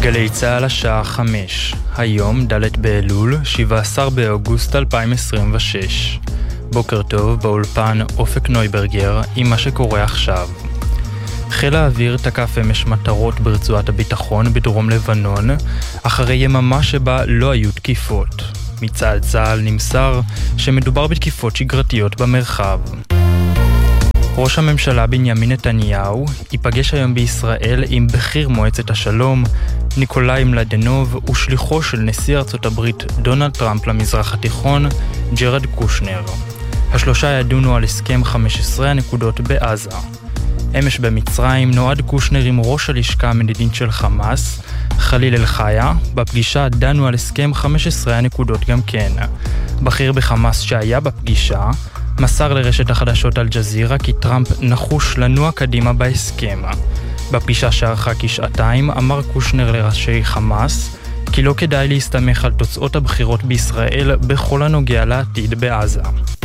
גלי צהל השעה 5, היום ד' באלול, 17 באוגוסט 2026. בוקר טוב, באולפן אופק נויברגר עם מה שקורה עכשיו. חיל האוויר תקף אמש מטרות ברצועת הביטחון בדרום לבנון, אחרי יממה שבה לא היו תקיפות. מצה"ל צה"ל נמסר שמדובר בתקיפות שגרתיות במרחב. ראש הממשלה בנימין נתניהו ייפגש היום בישראל עם בכיר מועצת השלום ניקולאי מלדנוב ושליחו של נשיא ארצות הברית דונלד טראמפ למזרח התיכון ג'רד קושנר. השלושה ידונו על הסכם 15 הנקודות בעזה. אמש במצרים נועד קושנר עם ראש הלשכה המדינית של חמאס, חליל אל-חיה. בפגישה דנו על הסכם 15 הנקודות גם כן. בכיר בחמאס שהיה בפגישה מסר לרשת החדשות אל-ג'זירה כי טראמפ נחוש לנוע קדימה בהסכם. בפגישה שערכה כשעתיים אמר קושנר לראשי חמאס כי לא כדאי להסתמך על תוצאות הבחירות בישראל בכל הנוגע לעתיד בעזה.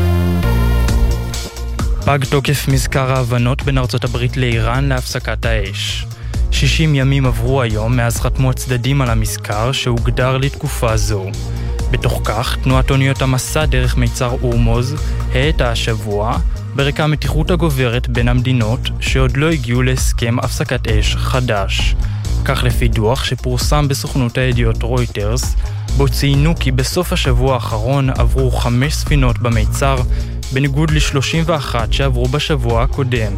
פג תוקף מזכר ההבנות בין ארצות הברית לאיראן להפסקת האש. 60 ימים עברו היום מאז חתמו הצדדים על המזכר שהוגדר לתקופה זו. בתוך כך, תנועת אוניות המסע דרך מיצר הורמוז העתה השבוע ברקע המתיחות הגוברת בין המדינות שעוד לא הגיעו להסכם הפסקת אש חדש. כך לפי דוח שפורסם בסוכנות הידיעות רויטרס, בו ציינו כי בסוף השבוע האחרון עברו 5 ספינות במיצר, בניגוד ל-31 שעברו בשבוע הקודם.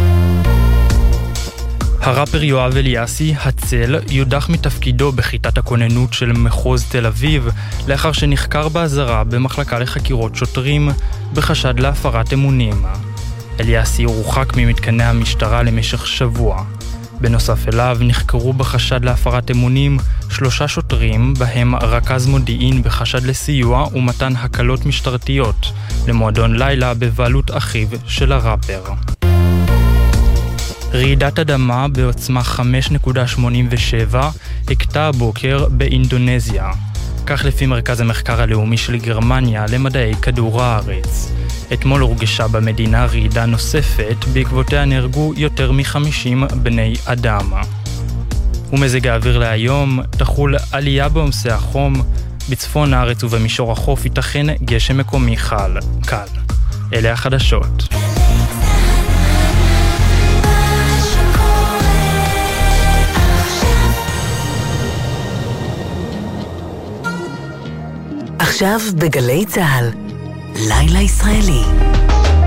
הראפר יואב אליאסי, הצל, יודח מתפקידו בכיתת הכוננות של מחוז תל אביב, לאחר שנחקר באזהרה במחלקה לחקירות שוטרים בחשד להפרת אמונים. אליאסי הורחק ממתקני המשטרה למשך שבוע. בנוסף אליו נחקרו בחשד להפרת אמונים 3 שוטרים, בהם רכז מודיעין בחשד לסיוע ומתן הקלות משטרתיות למועדון לילה בבעלות אחיו של הראפר. רעידת אדמה בעוצמה 5.87 הכתה הבוקר באינדונזיה. כך לפי מרכז המחקר הלאומי של גרמניה למדעי כדור הארץ. אתמול הורגשה במדינה רעידה נוספת, בעקבותיה נהרגו יותר מ-50 בני אדם. ומזג האוויר להיום תחול עלייה בעומסי החום, בצפון הארץ ובמישור החוף ייתכן גשם מקומי קל. אלה החדשות. עכשיו בגלי צהל, לילה ישראלי.